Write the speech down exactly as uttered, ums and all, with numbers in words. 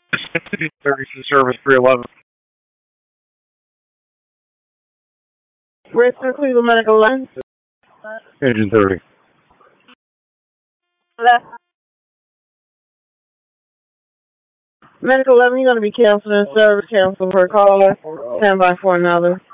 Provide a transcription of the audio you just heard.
thirty-two service three eleven. Richmond Cleveland Medical Line. Engine thirty. Left. Medical eleven, you're going to be canceling service, cancel per caller. Stand by for another.